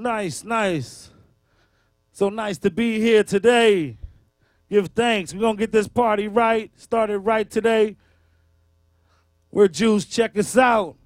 Nice, nice. So nice to be here today. Give thanks. We're going to get this party right. Started right today. We're Jews. Check us out.